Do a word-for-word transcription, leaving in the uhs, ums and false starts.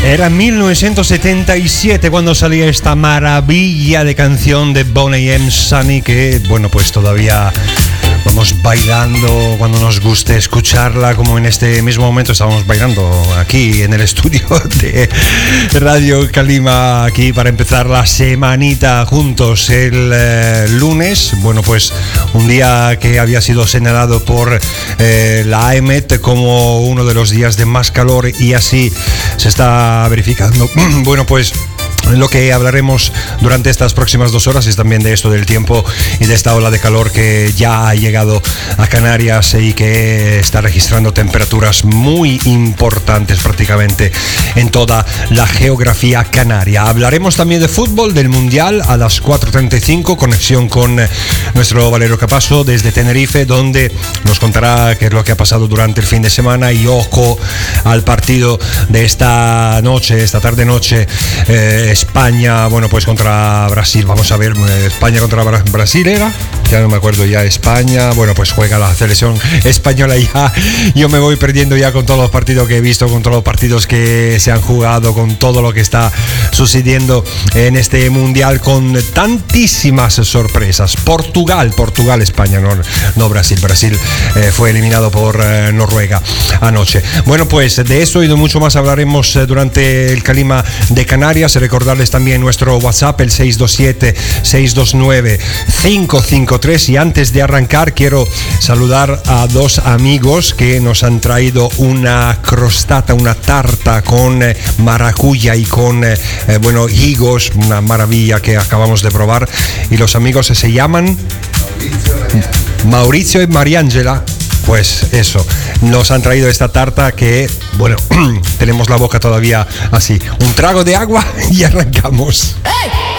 Era mil novecientos setenta y siete cuando salía esta maravilla de canción de Boney M. Sunny que, bueno, pues todavía vamos bailando cuando nos guste escucharla, como en este mismo momento estábamos bailando aquí en el estudio de Radio Calima, aquí para empezar la semanita juntos el eh, lunes. Bueno, pues un día que había sido señalado por eh, la A E M E T como uno de los días de más calor y así se está verificando. Bueno, pues lo que hablaremos durante estas próximas dos horas es también de esto del tiempo y de esta ola de calor que ya ha llegado a Canarias y que está registrando temperaturas muy importantes prácticamente en toda la geografía canaria. Hablaremos también de fútbol, del Mundial a las cuatro treinta y cinco, conexión con nuestro Valerio Capasso desde Tenerife, donde nos contará qué es lo que ha pasado durante el fin de semana y ojo al partido de esta noche, esta tarde-noche, eh, España, bueno, pues contra Brasil. Vamos a ver, España contra Bra- Brasil era, ya no me acuerdo ya, España, bueno, pues juega la selección española ya. Yo me voy perdiendo ya con todos los partidos que he visto, con todos los partidos que se han jugado, con todo lo que está sucediendo en este mundial, con tantísimas sorpresas. Portugal, Portugal, España, no, no Brasil. Brasil eh, fue eliminado por eh, Noruega anoche. Bueno, pues de eso y de mucho más hablaremos eh, durante el Calima de Canarias. Recordarles también nuestro WhatsApp, el seis dos siete, seis dos nueve, cinco cinco tres. Y antes de arrancar quiero saludar a dos amigos que nos han traído una crostata, una tarta con eh, maracuya y con eh, eh, bueno, higos, una maravilla que acabamos de probar. Y los amigos se llaman Mauricio y Mariangela. Pues eso, nos han traído esta tarta que, bueno, tenemos la boca todavía así. Un trago de agua y arrancamos. ¡Hey!